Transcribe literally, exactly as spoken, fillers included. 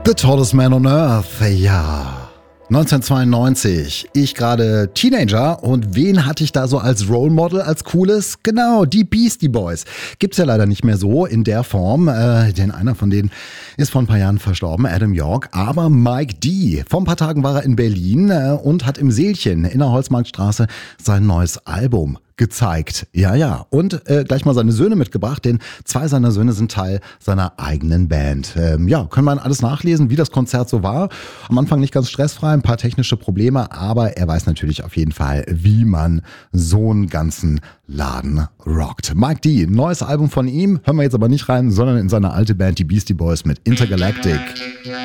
The Tallest Man on Earth, ja. neunzehnhundertzweiundneunzig, ich gerade Teenager und wen hatte ich da so als Role Model, als cooles? Genau, die Beastie Boys. Gibt's ja leider nicht mehr so in der Form, äh, denn einer von denen ist vor ein paar Jahren verstorben, Adam York, aber Mike D. Vor ein paar Tagen war er in Berlin äh, und hat im Seelchen in der Holzmarktstraße sein neues Album gezeigt. Ja, ja. Und äh, gleich mal seine Söhne mitgebracht, denn zwei seiner Söhne sind Teil seiner eigenen Band. Ähm, ja, können wir alles nachlesen, wie das Konzert so war. Am Anfang nicht ganz stressfrei, ein paar technische Probleme, aber er weiß natürlich auf jeden Fall, wie man so einen ganzen Laden rockt. Mike D., neues Album von ihm, hören wir jetzt aber nicht rein, sondern in seine alte Band, die Beastie Boys mit Intergalactic.